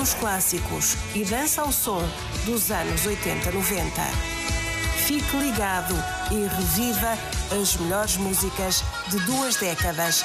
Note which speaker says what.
Speaker 1: dos clássicos e dança ao som dos anos 80-90. Fique ligado e reviva as melhores músicas de 2 décadas